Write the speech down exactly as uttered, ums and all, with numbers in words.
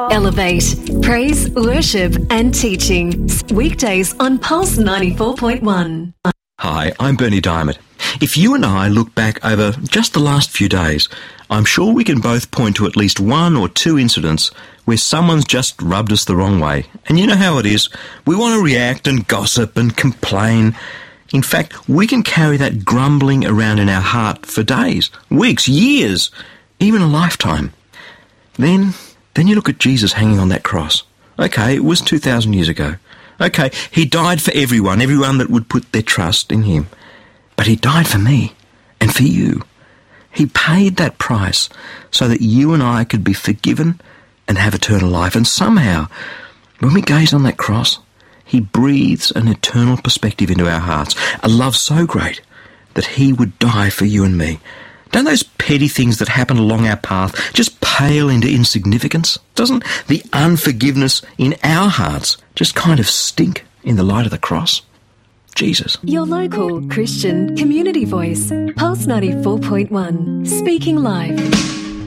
Elevate, praise, worship and teaching. Weekdays on Pulse ninety-four point one. Hi, I'm Bernie Diamond. If you and I look back over just the last few days, I'm sure we can both point to at least one or two incidents where someone's just rubbed us the wrong way. And you know how it is. We want to react and gossip and complain. In fact, we can carry that grumbling around in our heart for days, weeks, years, even a lifetime. Then, then you look at Jesus hanging on that cross. Okay, it was two thousand years ago. Okay, he died for everyone, everyone that would put their trust in him. But he died for me and for you. He paid that price so that you and I could be forgiven and have eternal life. And somehow, when we gaze on that cross, he breathes an eternal perspective into our hearts, a love so great that he would die for you and me. Don't those petty things that happen along our path just pale into insignificance? Doesn't the unforgiveness in our hearts just kind of stink in the light of the cross? Jesus. Your local Christian community voice. Pulse ninety-four point one. Speaking live.